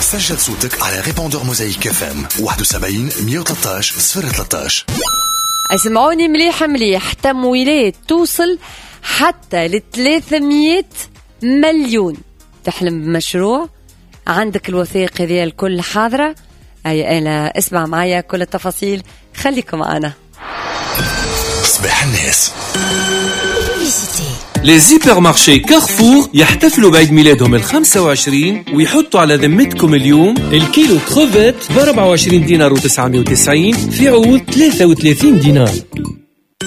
سجل صوتك على ريبوندور موزايك FM 71 113 013. اسمعوني مليح، تمويلات توصل حتى ل 300 مليون. تحلم بمشروع؟ عندك الوثائق هذه الكل حاضرة؟ أي أنا اسمع معايا كل التفاصيل، خليكم معنا. صباح الناس. لي سوبرمارشي كارفور يحتفلوا بعيد ميلادهم ال25 ويحطوا على ذمتكم اليوم الكيلو كروفيت ب 24 دينار و990 في عوض 33 دينار.